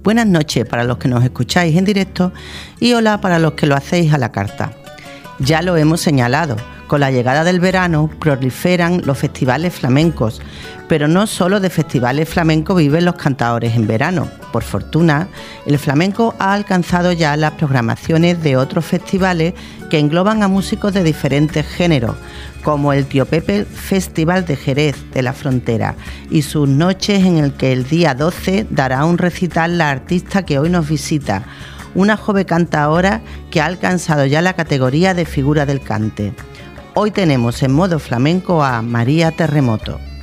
Buenas noches para los que nos escucháis en directo y hola para los que lo hacéis a la carta. Ya lo hemos señalado, con la llegada del verano proliferan los festivales flamencos, pero no solo de festivales flamencos viven los cantaores en verano. Por fortuna, el flamenco ha alcanzado ya las programaciones de otros festivales que engloban a músicos de diferentes géneros, como el Tío Pepe Festival de Jerez de la Frontera y sus noches en el que el día 12 dará un recital la artista que hoy nos visita, una joven cantaora que ha alcanzado ya la categoría de figura del cante. Hoy tenemos en modo flamenco a María Terremoto.